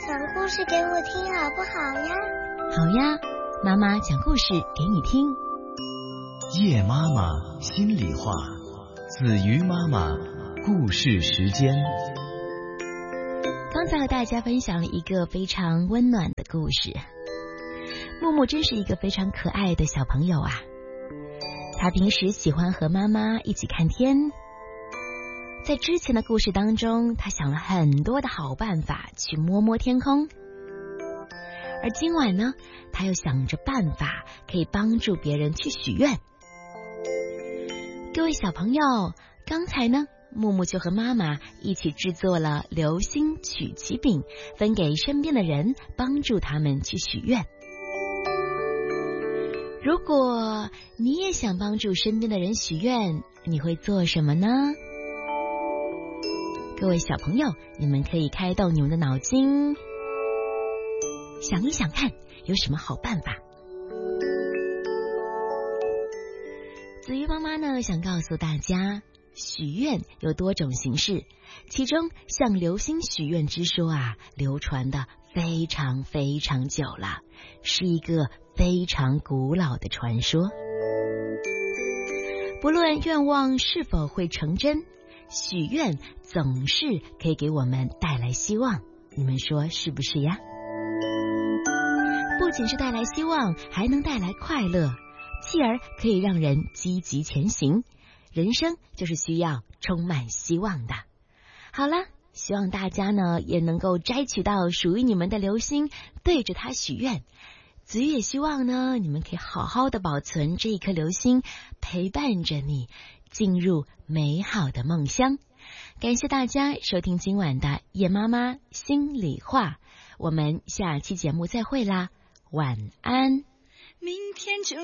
讲故事给我听好不好呀？ 好呀，妈妈讲故事给你听。 叶妈妈心里话，子瑜妈妈故事时间。 刚才和大家分享了一个非常温暖的故事。木木真是一个非常可爱的小朋友啊，他平时喜欢和妈妈一起看天。在之前的故事当中，他想了很多的好办法去摸摸天空。而今晚呢，他又想着办法可以帮助别人去许愿。各位小朋友，刚才呢，木木就和妈妈一起制作了流星曲奇饼，分给身边的人，帮助他们去许愿。如果你也想帮助身边的人许愿，你会做什么呢？各位小朋友，你们可以开动你们的脑筋，想一想看有什么好办法。子瑜妈妈呢，想告诉大家，许愿有多种形式，其中像流星许愿之说啊，流传的非常非常久了，是一个非常古老的传说。不论愿望是否会成真，许愿总是可以给我们带来希望，你们说是不是呀？不仅是带来希望，还能带来快乐，继而可以让人积极前行。人生就是需要充满希望的。好了，希望大家呢也能够摘取到属于你们的流星，对着它许愿。子瑜也希望呢，你们可以好好的保存这一颗流星，陪伴着你进入美好的梦乡。感谢大家收听今晚的叶妈妈心里话，我们下期节目再会啦，晚安。 明天就